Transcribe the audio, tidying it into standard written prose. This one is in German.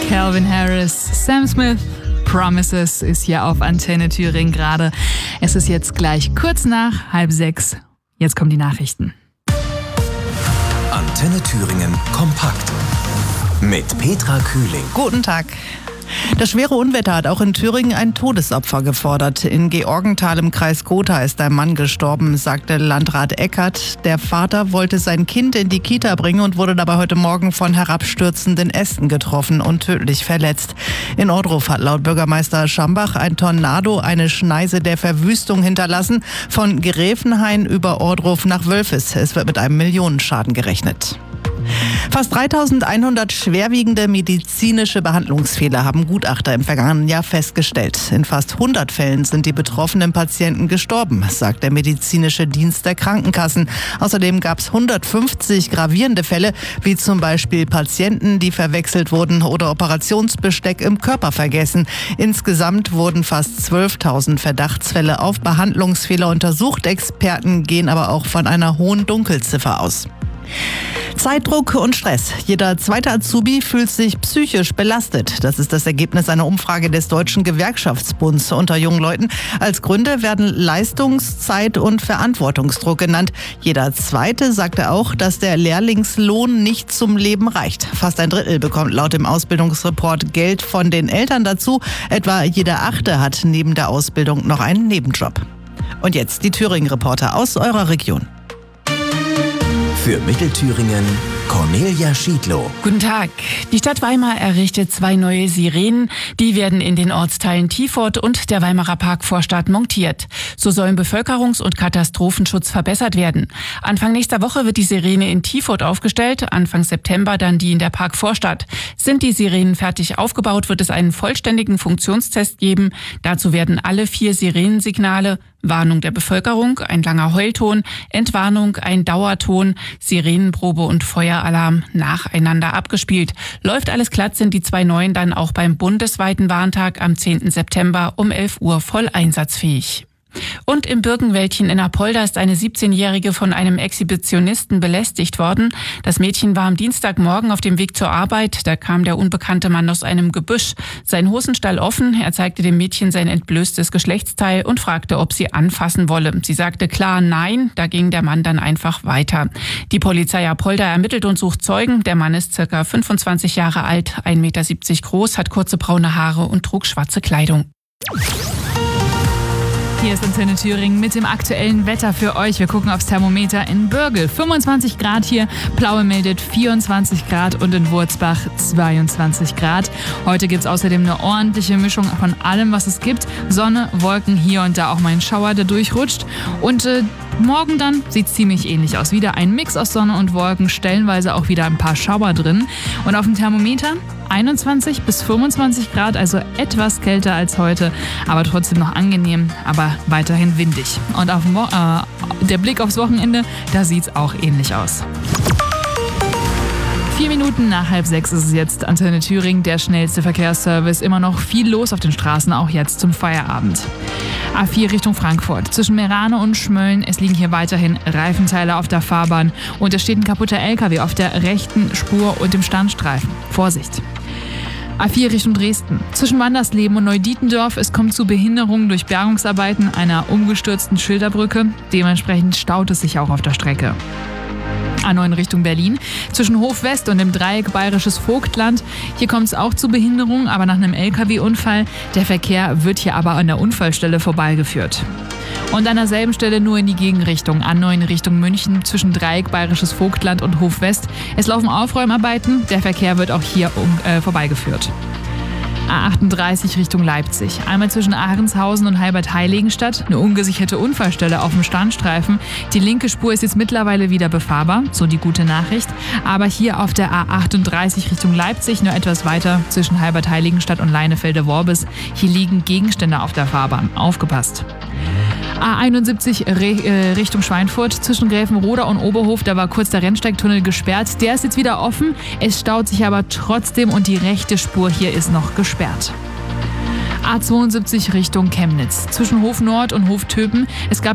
Calvin Harris, Sam Smith, Promises ist hier auf Antenne Thüringen gerade. Es ist jetzt gleich kurz nach 5:30. Jetzt kommen die Nachrichten. Antenne Thüringen kompakt mit Petra Kühling. Guten Tag. Das schwere Unwetter hat auch in Thüringen ein Todesopfer gefordert. In Georgenthal im Kreis Gotha ist ein Mann gestorben, sagte Landrat Eckert. Der Vater wollte sein Kind in die Kita bringen und wurde dabei heute Morgen von herabstürzenden Ästen getroffen und tödlich verletzt. In Ohrdruf hat laut Bürgermeister Schambach ein Tornado eine Schneise der Verwüstung hinterlassen. Von Gräfenhain über Ohrdruf nach Wölfes. Es wird mit einem Millionenschaden gerechnet. Fast 3.100 schwerwiegende medizinische Behandlungsfehler haben Gutachter im vergangenen Jahr festgestellt. In fast 100 Fällen sind die betroffenen Patienten gestorben, sagt der medizinische Dienst der Krankenkassen. Außerdem gab es 150 gravierende Fälle, wie zum Beispiel Patienten, die verwechselt wurden oder Operationsbesteck im Körper vergessen. Insgesamt wurden fast 12.000 Verdachtsfälle auf Behandlungsfehler untersucht. Experten gehen aber auch von einer hohen Dunkelziffer aus. Zeitdruck und Stress. Jeder zweite Azubi fühlt sich psychisch belastet. Das ist das Ergebnis einer Umfrage des Deutschen Gewerkschaftsbunds unter jungen Leuten. Als Gründe werden Leistungszeit und Verantwortungsdruck genannt. Jeder zweite sagte auch, dass der Lehrlingslohn nicht zum Leben reicht. Fast ein Drittel bekommt laut dem Ausbildungsreport Geld von den Eltern dazu. Etwa jeder Achte hat neben der Ausbildung noch einen Nebenjob. Und jetzt die Thüringen-Reporter aus eurer Region. Für Mittelthüringen Cornelia Schiedlow. Guten Tag. Die Stadt Weimar errichtet 2 neue Sirenen. Die werden in den Ortsteilen Tiefort und der Weimarer Parkvorstadt montiert. So sollen Bevölkerungs- und Katastrophenschutz verbessert werden. Anfang nächster Woche wird die Sirene in Tiefort aufgestellt, Anfang September dann die in der Parkvorstadt. Sind die Sirenen fertig aufgebaut, wird es einen vollständigen Funktionstest geben. Dazu werden alle 4 Sirenensignale Warnung der Bevölkerung, ein langer Heulton, Entwarnung, ein Dauerton, Sirenenprobe und Feueralarm nacheinander abgespielt. Läuft alles glatt, sind die 2 neuen dann auch beim bundesweiten Warntag am 10. September um 11 Uhr voll einsatzfähig. Und im Birkenwäldchen in Apolda ist eine 17-Jährige von einem Exhibitionisten belästigt worden. Das Mädchen war am Dienstagmorgen auf dem Weg zur Arbeit. Da kam der unbekannte Mann aus einem Gebüsch. Sein Hosenstall offen. Er zeigte dem Mädchen sein entblößtes Geschlechtsteil und fragte, ob sie anfassen wolle. Sie sagte klar nein. Da ging der Mann dann einfach weiter. Die Polizei Apolda ermittelt und sucht Zeugen. Der Mann ist ca. 25 Jahre alt, 1,70 Meter groß, hat kurze braune Haare und trug schwarze Kleidung. Hier ist Antenne Thüringen mit dem aktuellen Wetter für euch. Wir gucken aufs Thermometer in Bürgel. 25 Grad hier, Plaue meldet 24 Grad und in Wurzbach 22 Grad. Heute gibt es außerdem eine ordentliche Mischung von allem, was es gibt. Sonne, Wolken, hier und da auch mal ein Schauer, der durchrutscht. Und morgen dann sieht es ziemlich ähnlich aus. Wieder ein Mix aus Sonne und Wolken, stellenweise auch wieder ein paar Schauer drin. Und auf dem Thermometer 21 bis 25 Grad, also etwas kälter als heute, aber trotzdem noch angenehm, aber weiterhin windig. Und auf der Blick aufs Wochenende, da sieht es auch ähnlich aus. 4 Minuten nach 5:30 ist es jetzt. Antenne Thüringen, der schnellste Verkehrsservice. Immer noch viel los auf den Straßen, auch jetzt zum Feierabend. A4 Richtung Frankfurt. Zwischen Meerane und Schmölln, es liegen hier weiterhin Reifenteile auf der Fahrbahn. Und es steht ein kaputter LKW auf der rechten Spur und im Standstreifen. Vorsicht! A4 Richtung Dresden. Zwischen Wandersleben und Neudietendorf, es kommt zu Behinderungen durch Bergungsarbeiten einer umgestürzten Schilderbrücke. Dementsprechend staut es sich auch auf der Strecke. A9 Richtung Berlin. Zwischen Hof West und dem Dreieck Bayerisches Vogtland. Hier kommt es auch zu Behinderungen, aber nach einem LKW-Unfall. Der Verkehr wird hier aber an der Unfallstelle vorbeigeführt. Und an derselben Stelle nur in die Gegenrichtung. A9 Richtung München zwischen Dreieck Bayerisches Vogtland und Hof West. Es laufen Aufräumarbeiten. Der Verkehr wird auch hier vorbeigeführt. A38 Richtung Leipzig. Einmal zwischen Ahrenshausen und Halbert-Heiligenstadt. Eine ungesicherte Unfallstelle auf dem Standstreifen. Die linke Spur ist jetzt mittlerweile wieder befahrbar, so die gute Nachricht. Aber hier auf der A38 Richtung Leipzig, nur etwas weiter zwischen Halbert-Heiligenstadt und Leinefelde-Worbis. Hier liegen Gegenstände auf der Fahrbahn. Aufgepasst! A71 Richtung Schweinfurt zwischen Gräfenroda und Oberhof, da war kurz der Rennsteigtunnel gesperrt. Der ist jetzt wieder offen, es staut sich aber trotzdem und die rechte Spur hier ist noch gesperrt. A72 Richtung Chemnitz zwischen Hof Nord und Hof Töpen. Es gab